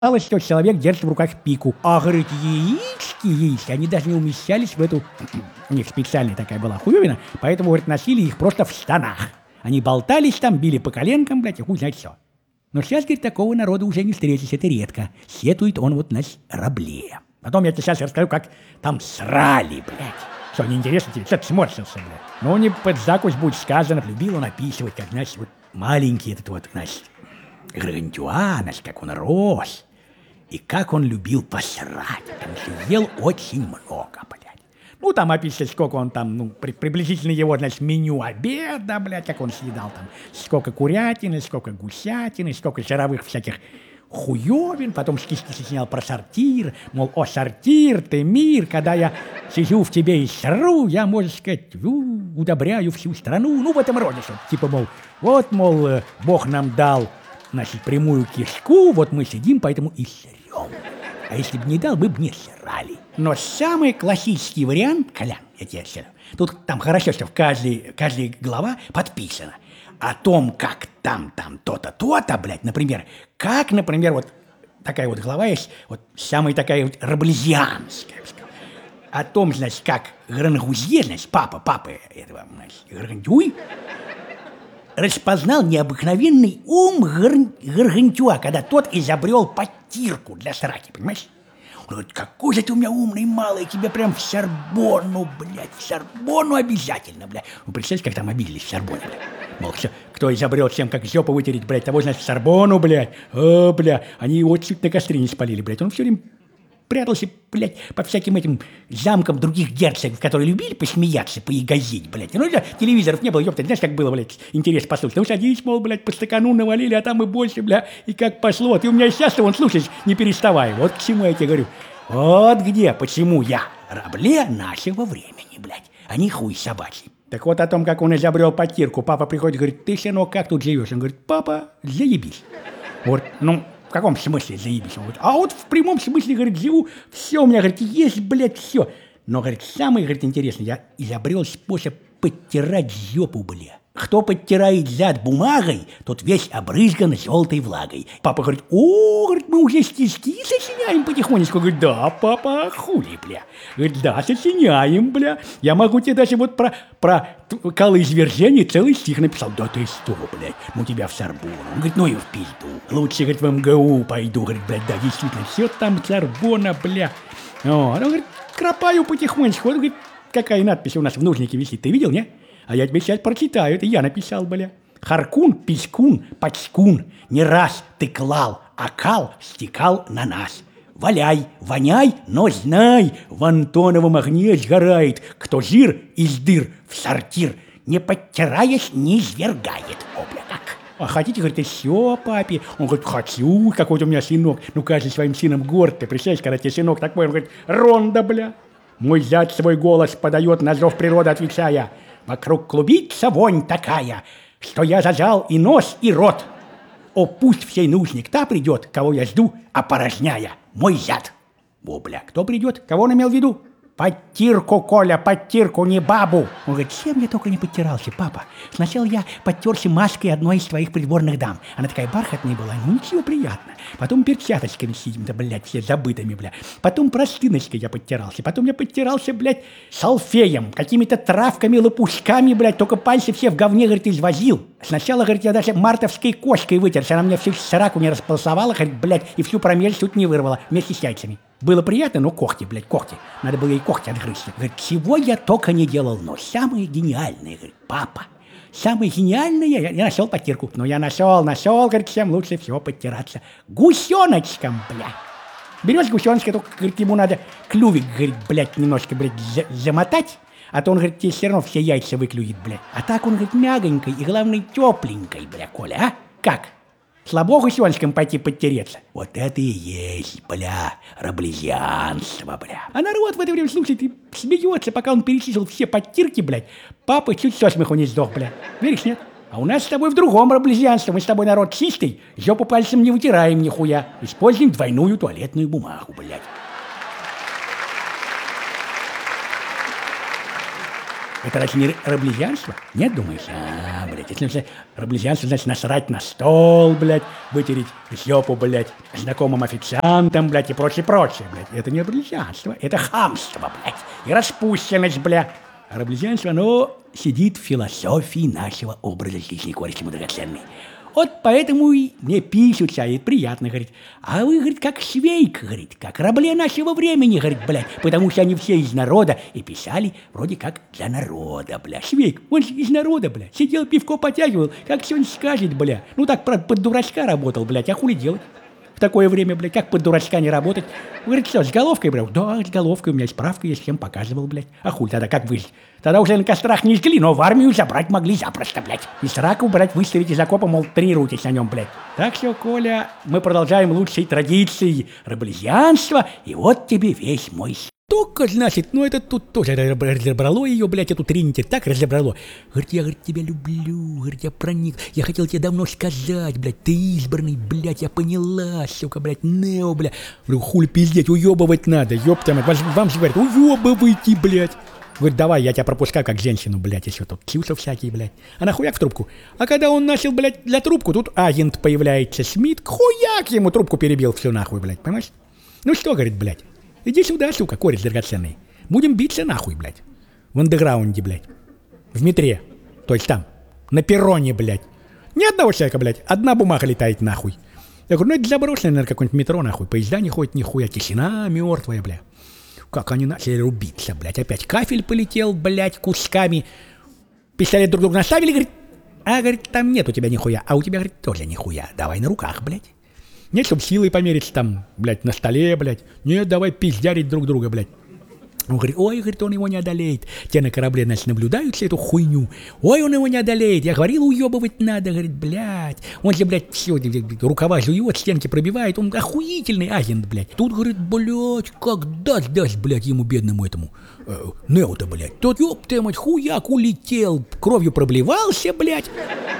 что человек держит в руках пику. А, говорит, яички, они даже не умещались в эту... У них специальная такая была хуевина, поэтому, говорит, носили их просто в штанах. Они болтались там, били по коленкам, блядь, и хуй знает что. Но сейчас, говорит, такого народа уже не встретишь, это редко. Сетует он вот на рабле. Потом я тебе сейчас расскажу, как там срали, блядь. Что, неинтересно тебе? Что ты сморщился, блядь? Ну, не под закусь будет сказано, любил он описывать, как, значит, вот маленький этот вот, значит, Гаргантюа, значит, как он рос. И как он любил посрать. Потому что ел очень много, блядь. Ну, там описывать, сколько он там, ну, приблизительно его, значит, меню обеда, блядь, как он съедал там. Сколько курятины, сколько гусятины, сколько жировых всяких хуёвин. Потом стишки сочинял про сортир. Мол, о, сортир, ты мир, когда я сижу в тебе и сру, я, можно сказать, удобряю всю страну. Ну, в этом роде, что типа, мол, вот, мол, Бог нам дал, значит, прямую кишку, вот мы сидим, поэтому и срем. А если бы не дал, мы бы не срали. Но самый классический вариант, Колян, я тебе скажу, тут там хорошо, что в каждой глава подписано о том, как там то-то, то-то, блядь, например, как, например, вот такая вот глава есть, вот самая такая вот раблезианская, о том, значит, как Грангузье, значит, папа этого, значит, Гаргантюи, распознал необыкновенный ум Гаргантюа, когда тот изобрел подтирку для сраки, понимаешь? Он говорит, какой же ты у меня умный, малый, тебе прям в Сорбонну, блядь, в Сорбонну обязательно, блядь. Ну, представляете, как там обиделись в Сорбонне, блядь. Мол, кто изобрел всем, как жопу вытереть, блядь, того, значит, в Сорбонну, блядь. О, бля, они его чуть на костре не спалили, блядь. Он все время прятался, блядь, по всяким этим замкам других герцогов, которые любили посмеяться, поягозить, блядь. Ну, телевизоров не было, ёпта, знаешь, как было, блядь, интерес послушать. Ну, садись, мол, блядь, по стакану навалили, а там и больше, бля, и как пошло. Ты у меня сейчас-то, вон, слушаешь, не переставай. Вот к чему я тебе говорю. Вот где, почему я рабле нашего времени, блядь, а не хуй собачий. Так вот о том, как он изобрел подтирку, папа приходит и говорит, ты, сынок, как тут живешь? Он говорит, папа, заебись. Вот, ну, в каком смысле заебись? Он говорит, а вот в прямом смысле, говорит, живу, все у меня, говорит, есть, блядь, все. Но, говорит, самое, говорит, интересное, я изобрел способ подтирать жопу, бля. Кто подтирает зад бумагой, тот весь обрызган желтой влагой. Папа говорит, о, говорит, мы уже стишки сочиняем потихонечку. Говорит, да, папа, хули, бля. Говорит, да, сочиняем, бля. Я могу тебе даже вот про колоизвержение целый стих написал. Да ты что, блядь, ну тебя в Сорбонну. Он говорит, ну и в пизду. Лучше, говорит, в МГУ пойду. Говорит, блядь, да, действительно, все там Сорбонна, бля. Он говорит, кропаю потихонечку. Вот, говорит, какая надпись у нас в нужнике висит, ты видел, не? А я тебе сейчас прочитаю, это я написал, бля. Харкун, писькун, пачкун, не раз ты клал, а кал стекал на нас. Валяй, воняй, но знай, в Антоновом огне сгорает, кто жир из дыр в сортир, не подтираясь, не извергает. О, бля, как? А хотите, говорит, еще папе? Он говорит, хочу, какой-то у меня сынок. Ну, каждый своим сыном горд. Ты представляешь, когда тебе сынок такой, он говорит, ронда, бля. Мой зять свой голос подает на зов природы, отвечая. Вокруг клубится вонь такая, что я зажал и нос, и рот. О, пусть в сей нужник та придет, кого я жду, опорожняя мой зад. О, бля, кто придет? Кого он имел в виду? Подтирку, Коля, подтирку, не бабу. Он говорит, чем я только не подтирался, папа. Сначала я подтерся маской одной из твоих придворных дам. Она такая бархатная была, ну ничего, приятно. Потом перчаточками сидим-то, блядь, все забытыми, блядь. Потом простыночкой я подтирался. Потом я подтирался, блядь, салфеем, какими-то травками, лопушками, блядь. Только пальцы все в говне, говорит, извозил. Сначала, говорит, я даже мартовской кошкой вытерся. Она мне всю сраку не располосовала, говорит, блядь, и всю промежь тут не вырвала вместе с яйцами. Было приятно, но когти, блядь, когти. Надо было и когти отгрызть. Говорит, чего я только не делал, но самое гениальное, говорит, папа, самое гениальное, я нашел подтирку. Но я нашел, говорит, чем лучше всего подтираться. Гусеночком, блядь. Берешь гусеночка, только, говорит, ему надо клювик, говорит, блядь, немножко, блядь, замотать, а то он, говорит, тебе все равно все яйца выклюет, блядь. А так он, говорит, мягонькой и, главное, тепленькой, блядь, Коля, а? Как? Слабо гусеночком пойти подтереться? Вот это и есть, бля, раблезианство, бля. А народ в это время слушает и смеется, пока он перечислил все подтирки, блядь. Папа чуть со смеху не сдох, бля. Веришь, нет? А у нас с тобой в другом раблезианстве. Мы с тобой народ чистый, жопу пальцем не вытираем нихуя. Используем двойную туалетную бумагу, блядь. Это разве не раблезианство? Нет, думаешь? Блядь, если раблезианство, значит, насрать на стол, блядь, вытереть жопу, блядь, знакомым официантам, блядь, и прочее, блядь. Это не раблезианство, это хамство, блядь, и распущенность, блядь. А раблезианство, оно сидит в философии нашего образа жизни, короче, мой драгоценный. Вот поэтому и мне пишутся, и приятно, говорит. А вы, говорит, как Швейк, говорит, как рабли нашего времени, говорит, блядь, потому что они все из народа и писали вроде как для народа, бля. Швейк, он из народа, бля, сидел, пивко потягивал, как сегодня скажет, бля. Ну так под дурачка работал, блядь, а хули делать? В такое время, блядь, как под дурачка не работать? Говорит, что, с головкой, блядь? Да, с головкой, у меня справка есть, всем показывал, блядь. А хуй тогда, как выжить? Тогда уже на кострах не жгли, но в армию забрать могли запросто, блядь. И сраку, блядь, выставить из окопа, мол, тренируйтесь на нем, блядь. Так что, Коля, мы продолжаем лучшей традиции раблезианства, и вот тебе весь мой только, значит, ну это тут тоже разобрало ее, блядь, эту Тринити так разобрало. Говорит, я, говорит, тебя люблю, говорит, я проник, я хотел тебе давно сказать, блядь, ты избранный, блядь, я поняла, сука, блядь, нео, блядь. Говорю, хули пиздеть, уебывать надо, ёптам, вам же говорят, уебывайте, блядь. Говорит, давай, я тебя пропускаю как женщину, блядь, еще тут кьюсов всякие, блядь. А нахуяк в трубку. А когда он начал, блядь, для трубку, тут агент появляется, Смит, хуяк ему трубку перебил, все нахуй, блядь, понимаешь? Ну что, говорит, блядь. Иди сюда, сука, кореш драгоценный. Будем биться нахуй, блядь. В андеграунде, блядь. В метре. То есть там. На перроне, блядь. Ни одного человека, блядь. Одна бумага летает нахуй. Я говорю, ну это заброшенное, наверное, какое-нибудь метро, нахуй. Поезда не ходят нихуя. Тишина мертвая, блядь. Как они начали рубиться, блядь. Опять кафель полетел, блядь, кусками. Пистолет друг друга наставили, говорит. А, говорит, там нет у тебя нихуя. А у тебя, говорит, тоже нихуя. Давай на руках, блядь. Нет, чтобы силой помериться там, блядь, на столе, блядь. Нет, давай пиздярить друг друга, блядь. Он говорит, ой, говорит, он его не одолеет. Те на корабле, значит, наблюдают всю эту хуйню. Ой, он его не одолеет. Я говорил, уебывать надо, говорит, блядь. Он же, блядь, все, рукава жует, стенки пробивает. Он охуительный агент, блядь. Тут, говорит, блядь, как даст, блядь, ему бедному этому. Нео-то, блядь. Тот, ёб ты мать, хуяк улетел, кровью проблевался, блядь.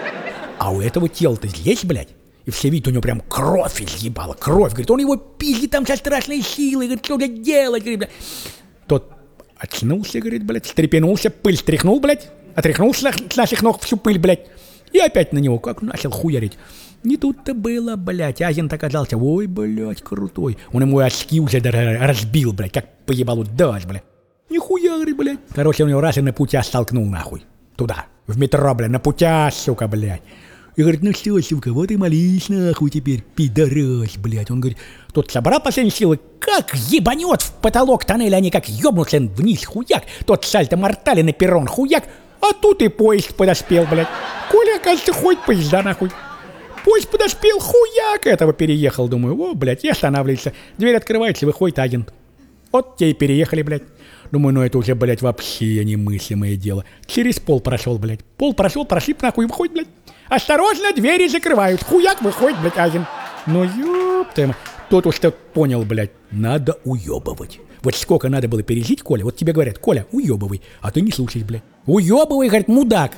А у этого тела-то здесь, блядь. И все видят, у него прям кровь изъебала, кровь. Говорит, он его пиздит там со страшной силой. Говорит, что же делать, говорит, блядь. Тот очнулся, говорит, блядь, встрепенулся, пыль стряхнул, блядь. Отряхнулся с наших ног всю пыль, блядь. И опять на него, как начал хуярить. Не тут-то было, блядь. Агент оказался, ой, блядь, крутой. Он ему очки уже разбил, блядь, как поебалу дашь, блядь. Нихуя, говорит, блядь. Короче, он его раз и на путя столкнул, нахуй. Туда, в метро, блядь, на путя, сука, блядь. И говорит, ну что, сука, вот и молись нахуй теперь, пидорас, блядь. Он говорит, тот собрал последние силы, как ебанет в потолок тоннеля, они как ебнутся вниз, хуяк. Тот сальто-мортали на перрон, хуяк. А тут и поезд подоспел, блядь. Коля, оказывается, ходит поезда, нахуй. Поезд подоспел, хуяк, этого переехал. Думаю, о, блядь, и останавливается. Дверь открывается, выходит агент. Вот те и переехали, блядь. Думаю, ну это уже, блядь, вообще немыслимое дело. Через пол прошел, блядь. Пол прошел, прошиб нахуй, и выходит, блядь. Осторожно, двери закрывают. Хуяк, выходит, блядь, агент. Ну, ёпта. Тот уж что понял, блядь, надо уёбывать. Вот сколько надо было пережить, Коля, вот тебе говорят, Коля, уёбывай, а ты не слушай, блядь. Уёбывай, говорит, мудак.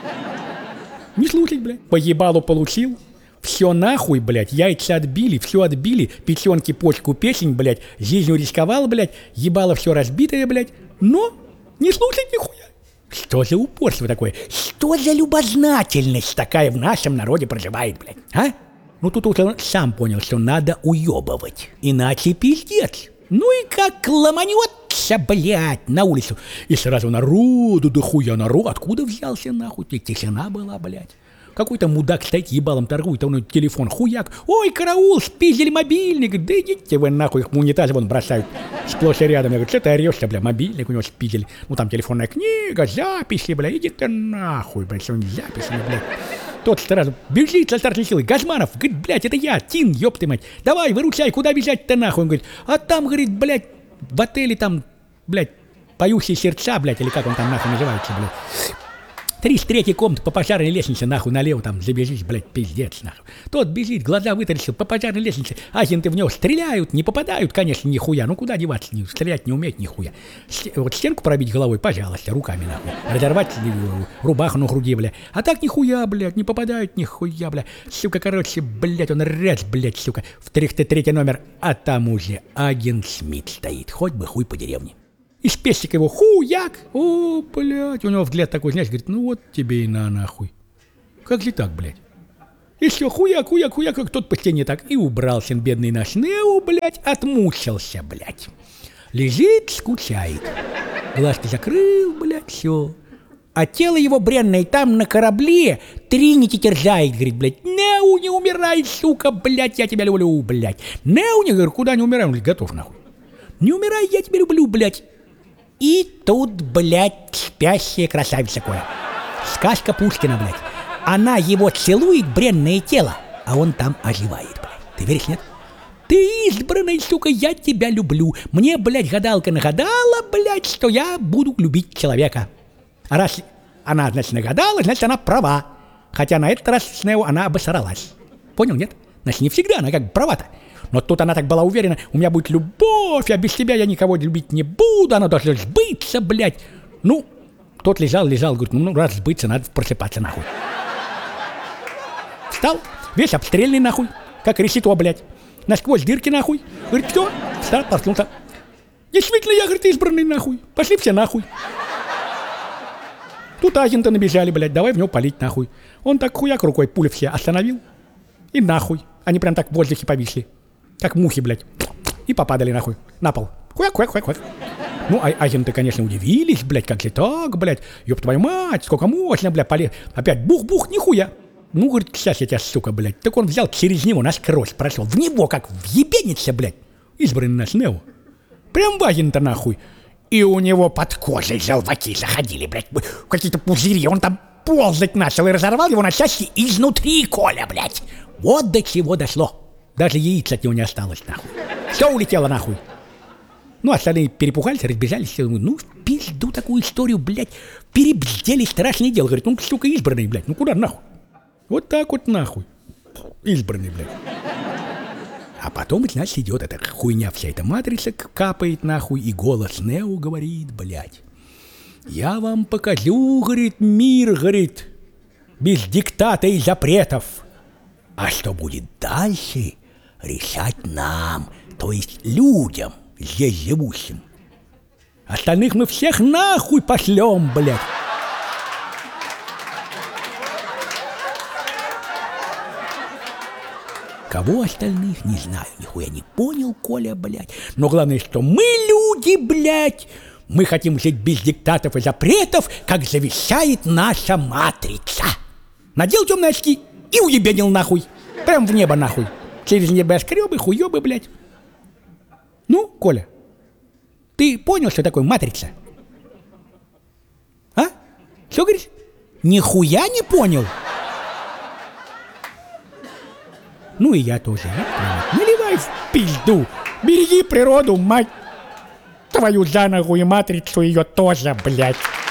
Не слушай, блядь. По ебалу получил. Все нахуй, блядь, яйца отбили, все отбили, печенки, почку, печень, блядь, жизнью рисковал, блядь, ебало все разбитое, блядь, но не слушать нихуя. Что за упорство такое? Что за любознательность такая в нашем народе проживает, блядь, а? Ну тут уже сам понял, что надо уебывать, иначе пиздец. Ну и как ломанется, блядь, на улицу. И сразу народу, да хуя народ, откуда взялся нахуй? Тишина была, блядь. Какой-то мудак стоит, ебалом торгует, а он телефон хуяк. Ой, караул, спиздили мобильник. Да идите вы нахуй, их в унитаз вон бросают. Сплошь и рядом. Я говорю, что ты орешь-то, бля, мобильник у него спиздили. Ну там телефонная книга, записи, бля, иди ты нахуй, бля, с записями, бля. Тот сразу бежит со старшей силой. Газманов, говорит, блядь, это я, Тин, ёб ты мать. Давай, выручай, куда бежать-то нахуй? Он говорит, а там, говорит, блядь, в отеле там, блядь, поющие сердца, блядь, или как он там нахуй называется, блядь. 33-й комнат по пожарной лестнице, нахуй, налево там забежишь, блядь, пиздец, нахуй. Тот бежит, глаза вытаращил по пожарной лестнице, агенты в него стреляют, не попадают, конечно, нихуя, ну куда деваться, стрелять не умеют нихуя. Вот стенку пробить головой, пожалуйста, руками, нахуй, разорвать рубаху на груди, бля. А так нихуя, блядь, не попадают нихуя, бля. Сука, короче, блядь, он раз, блядь, сука, в 303 номер, а там уже агент Смит стоит, хоть бы хуй по деревне. Из пестика его хуяк. О, блядь, у него взгляд такой, знаешь, говорит, ну вот тебе и на нахуй. Как же так, блядь? И все, хуяк, как тот по стене так. И убрался бедный наш Нео, блядь, отмучился, блядь. Лежит, скучает. Глазки закрыл, блядь, все. А тело его бренное там на корабле Тринити терзает, говорит, блядь, Нео, не умирай, сука, блядь, я тебя люблю, блядь. Нео, не говорю, куда не умирай, он говорит, готов, нахуй. Не умирай, я тебя люблю, блядь. И тут, блядь, спящая красавица Коля. Сказка Пушкина, блядь. Она его целует, бренное тело, а он там оживает, блядь. Ты веришь, нет? Ты избранный, сука, я тебя люблю. Мне, блядь, гадалка нагадала, блядь, что я буду любить человека. А раз она, значит, нагадала, значит, она права. Хотя на этот раз с Нео она обосралась. Понял, нет? Значит, не всегда она как бы права-то. Но тут она так была уверена, у меня будет любовь, а без тебя я никого любить не буду, она должна сбыться, блядь. Ну, тот лежал, говорит, ну, раз сбыться, надо просыпаться, нахуй. Встал, весь обстрельный, нахуй, как решето, блядь. Насквозь дырки, нахуй. Говорит, что? Встал, проснулся. Действительно, я, говорит, избранный, нахуй. Пошли все нахуй. Тут агенты набежали, блядь, давай в него палить, нахуй. Он так хуяк рукой пули все остановил. И нахуй. Они прям так в воздухе повисли. Как мухи, блядь. И попадали, нахуй, на пол. Хуяк. Ну, агенты, конечно, удивились, блядь, как же так, блядь. Ёб твою мать, сколько можно, блядь, опять бух-бух, нихуя. Ну, говорит, сейчас я тебя, сука, блядь. Так он взял через него насквозь, прошел. В него, как въебенится, блядь. Избранный наш Нео. Прям в агента, нахуй. И у него под кожей желваки заходили, блядь. Какие-то пузыри. Он там ползать начал и разорвал его на части изнутри, Коля, блядь. Вот до чего дошло. Даже яиц от него не осталось, нахуй. Все улетело, нахуй. Ну, остальные перепугались, разбежались. Ну, в пизду такую историю, блядь. Перебздели страшное дело. Говорит, ну, сука, избранный, блядь. Ну, куда нахуй? Вот так вот нахуй. Избранный, блядь. А потом, значит, идет эта хуйня, вся эта матрица капает, нахуй. И голос Нео говорит, блядь. Я вам покажу, говорит, мир, говорит, без диктата и запретов. А что будет дальше, решать нам, то есть людям, здесь живущим. Остальных мы всех нахуй пошлем, блядь. Кого остальных, не знаю, нихуя не понял, Коля, блядь. Но главное, что мы люди, блядь. Мы хотим жить без диктатов и запретов, как завещает наша матрица. Надел темные очки и уебенил нахуй. Прям в небо нахуй. Через небоскребы, хуёбы, блядь. Ну, Коля, ты понял, что такое матрица? А? Что говоришь? Нихуя не понял? Ну и я тоже. Наливай в пизду. Береги природу, мать твою за ногу, и матрицу ее тоже, блядь.